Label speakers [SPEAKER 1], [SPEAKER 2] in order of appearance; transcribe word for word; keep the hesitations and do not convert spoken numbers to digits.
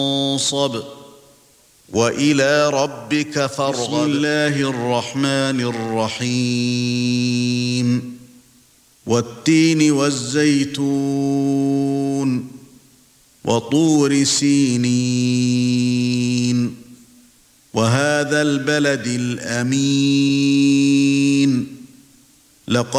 [SPEAKER 1] وانصب وإلى ربك فارغب. بسم الله الرحمن الرحيم. والتين والزيتون وطور سينين وهذا البلد الأمين. لقد